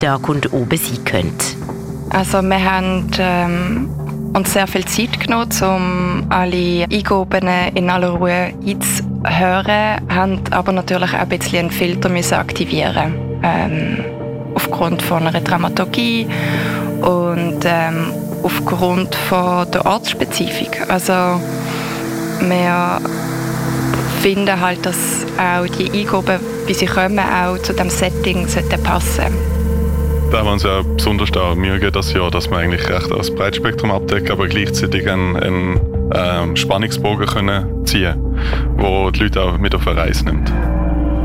Tag und oben sein könnte. Also wir haben uns sehr viel Zeit genommen, um alle Eingaben in aller Ruhe einzuhören, haben aber natürlich auch ein bisschen einen Filter müssen aktivieren aufgrund von einer Dramaturgie und aufgrund von der Ortsspezifik. Also wir finden halt, dass auch die Eingaben, wie sie kommen, auch zu dem Setting passen sollten. Da haben wir uns ja besonders Mühe gegeben das Jahr, dass wir eigentlich recht das Breitspektrum abdecken, aber gleichzeitig einen Spannungsbogen können ziehen, der die Leute auch mit auf eine Reise nimmt.